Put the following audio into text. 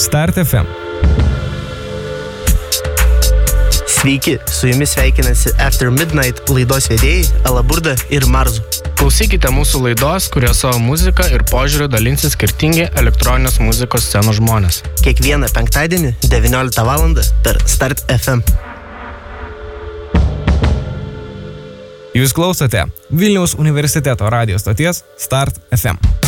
Start FM. Sveiki, su jumis sveikinasi After Midnight laidos vedėjai Alaburda ir Marzu. Klausykite mūsų laidos, kurie savo muziką ir požiūrį dalinsis skirtingi elektroninės muzikos scenos žmonės. Kiekvieną penktadienį 19 val. Per Start FM. Jūs klausote Vilniaus universiteto radijo stoties Start FM.